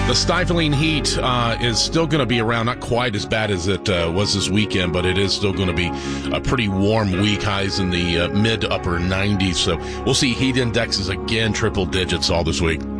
The stifling heat is still going to be around, not quite as bad as it was this weekend, but it is still going to be a pretty warm week, highs in the mid to upper 90s. So we'll see heat indexes again, triple digits all this week.